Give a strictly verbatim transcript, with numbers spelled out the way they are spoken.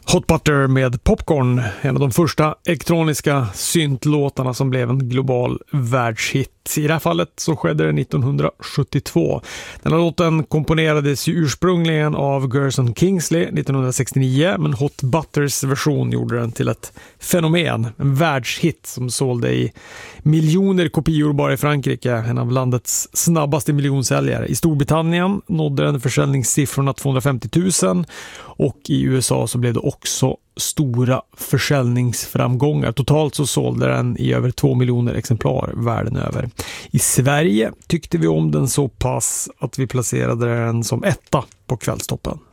Hot Butter med Popcorn, en av de första elektroniska syntlåtarna som blev en global världshit. I det här fallet så skedde det nittonhundrasjuttiotvå. Den här låten komponerades ju ursprungligen av Gerson Kingsley nittonhundrasextionio, men Hot Butters version gjorde den till ett fenomen, en världshit som sålde i miljoner kopior bara i Frankrike, en av landets snabbaste miljonsäljare. I Storbritannien nådde den försäljningssiffrorna tvåhundrafemtio tusen och i U S A så blev det också stora försäljningsframgångar. Totalt så sålde den i över två miljoner exemplar världen över. I Sverige tyckte vi om den så pass att vi placerade den som etta på kvällstoppen.